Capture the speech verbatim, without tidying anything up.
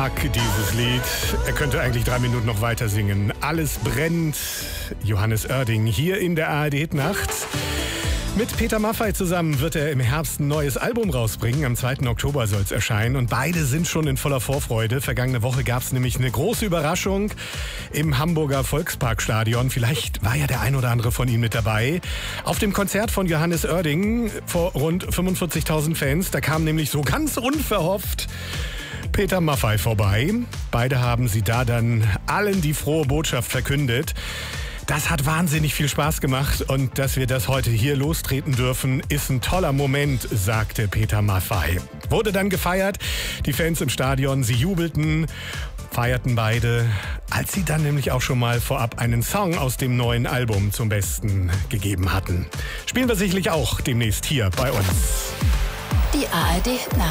mag dieses Lied. Er könnte eigentlich drei Minuten noch weiter singen. Alles brennt. Johannes Oerding hier in der A R D-Hit-Nacht. Mit Peter Maffay zusammen wird er im Herbst ein neues Album rausbringen. Am zweiten Oktober soll es erscheinen. Und beide sind schon in voller Vorfreude. Vergangene Woche gab es nämlich eine große Überraschung im Hamburger Volksparkstadion. Vielleicht war ja der ein oder andere von Ihnen mit dabei. Auf dem Konzert von Johannes Oerding vor rund fünfundvierzigtausend Fans. Da kam nämlich so ganz unverhofft Peter Maffay vorbei. Beide haben sie da dann allen die frohe Botschaft verkündet. Das hat wahnsinnig viel Spaß gemacht und dass wir das heute hier lostreten dürfen, ist ein toller Moment, sagte Peter Maffay. Wurde dann gefeiert, die Fans im Stadion, sie jubelten, feierten beide, als sie dann nämlich auch schon mal vorab einen Song aus dem neuen Album zum Besten gegeben hatten. Spielen wir sicherlich auch demnächst hier bei uns. Die A R D-Hit-Nacht.